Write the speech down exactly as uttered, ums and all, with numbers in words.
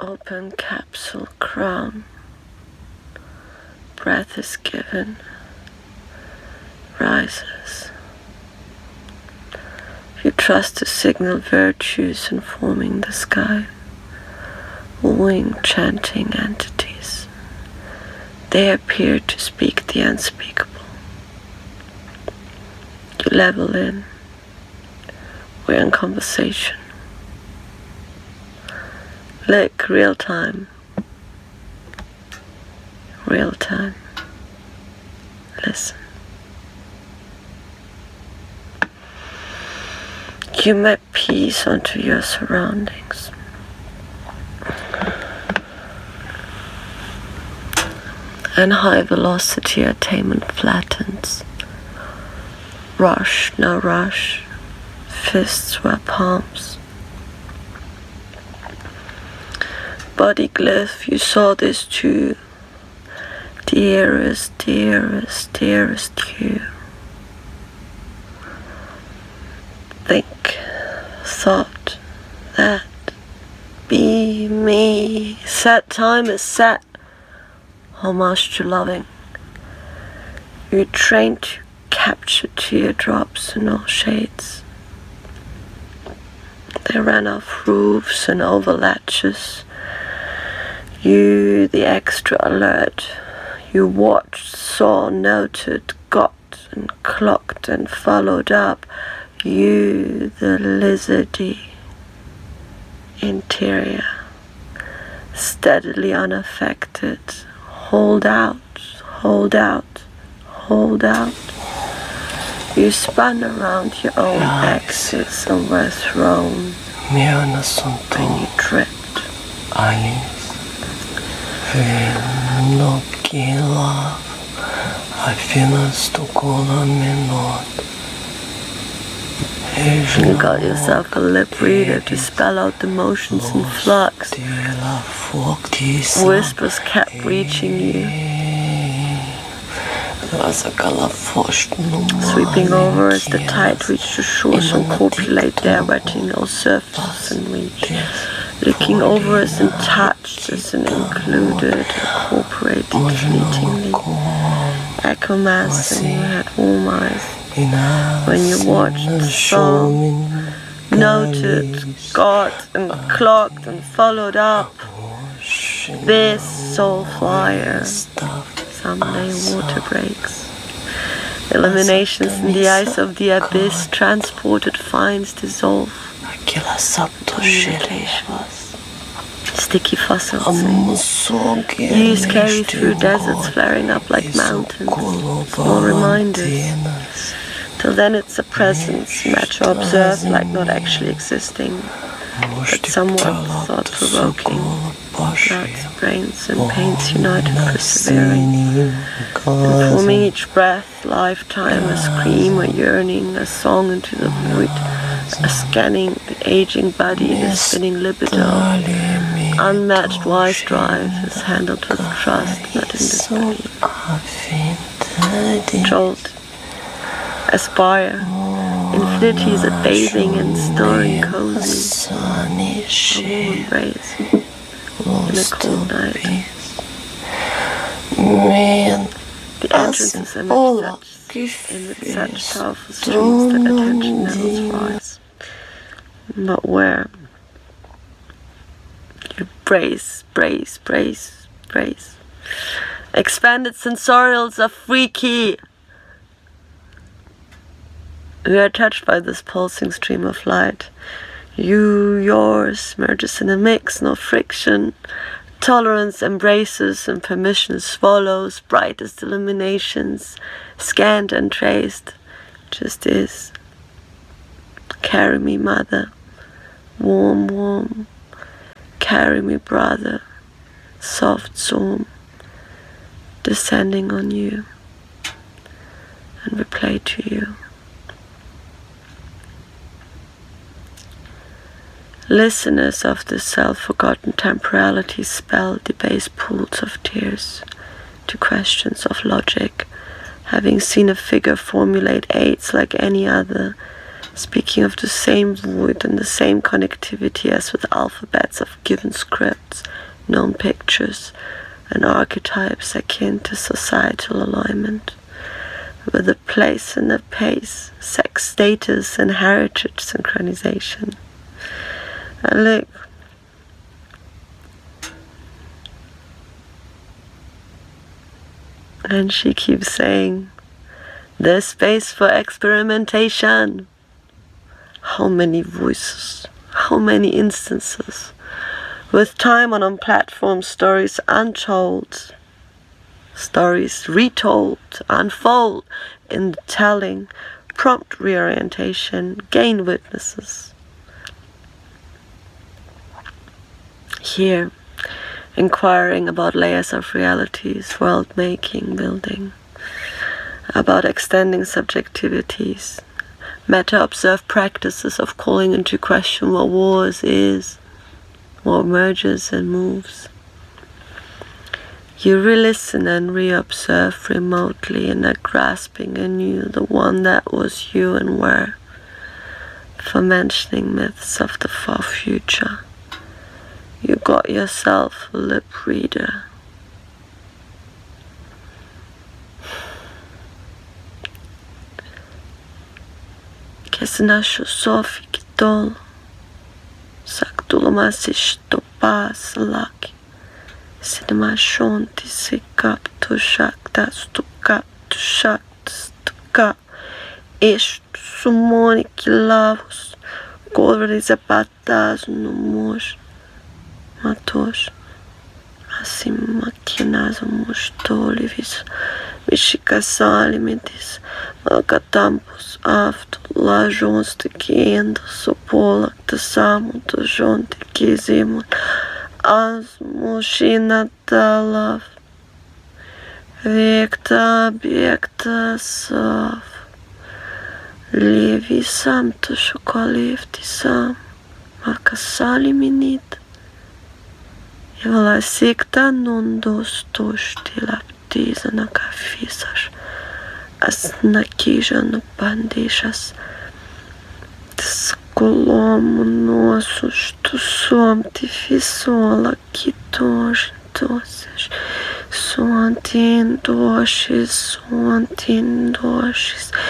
Open capsule crown. Breath is given. Rises. You trust to signal virtues informing the sky. Wooing, chanting entities. They appear to speak the unspeakable. You level in. We're in conversation. Lick, real time. Real time. Listen. You map peace onto your surroundings. And high velocity attainment flattens. Rush, no rush. Fists were palms. Body glyph, you saw this too. Dearest, dearest, dearest you. Think, thought, that, be me. Set time is set. Homage to loving. You trained to capture teardrops in all shades. They ran off roofs and over latches. You, the extra alert. You watched, saw, noted, got and clocked and followed up. You, the lizardy interior. Steadily unaffected. Hold out, hold out, hold out. You spun around your own axis and were thrown. And you tripped. Alice, velho love, apenas tocou na menor. You got yourself a lip reader to spell out the motions in flux. Whispers kept reaching you, sweeping over as the tide reached the shores and copulate there, wetting all surfaces and reach, looking over us and touched us and included, incorporated fleetingly. Echo mass, and you had warm eyes. When you watched, saw, noted, got and clocked and followed up. This soul flyer. Someday water breaks. Illuminations in the eyes of the abyss, transported finds dissolve. Communications. Sticky fossils. Years carry through deserts, flaring up like mountains. Small reminders. Till then it's a presence, match or observed like not actually existing, but somewhat thought-provoking. Blood, brains and pains united, persevering, informing each breath, lifetime, a scream, a yearning, a song into the void, a scanning the aging body, the spinning libido. Unmatched wise drive is handled with trust, not in disbelief. Jolt. Aspire. Infinity is a bathing and snoring cozy. A warm embrace. In a cold night. The entrances emit such, emit such powerful streams that attention levels rise. But where? You brace, brace, brace, brace. Expanded sensorials are freaky. We are touched by this pulsing stream of light. You, yours, merges in a mix, no friction. Tolerance embraces and permission swallows, brightest illuminations, scanned and traced, just is. Carry me, mother, warm, warm. Carry me, brother, soft zoom, descending on you, and replay to you. Listeners of this self-forgotten temporality spell debase pools of tears to questions of logic, having seen a figure formulate aids like any other, speaking of the same void and the same connectivity as with alphabets of given scripts, known pictures, and archetypes akin to societal alignment, with a place and a pace, sex status and heritage synchronization. And look, and she keeps saying, there's space for experimentation. How many voices, how many instances, with time on on platform, stories untold, stories retold, unfold in the telling, prompt reorientation, gain witnesses. Here, inquiring about layers of realities, world-making, building, about extending subjectivities, meta-observed practices of calling into question what was, is, what emerges and moves. You re-listen and re-observe remotely and are grasping anew the one that was you and were, for mentioning myths of the far future. You got yourself a lip reader. Che se nasce sofi che tol, sak tulomasi shtopas laki, sinema shonti se kap to shak das to kap to shak to kap, ish sumoni kilavus, govri zapatas no moj, matos, assim maquinas mostolivis, mexicasali medis, malcatampos afto, lajons te quenda, sopolak te samo, te jon te kizimon, as moshina talav, vekta biekta sav, levi sam te shokalevti sam, makasali minit, Jela sikta nundos toshti laptiza na kafisas, as nakija no bandijas, tskolom nosus tu som ti fisola kitos doses, sontin doshis, sontin doshis,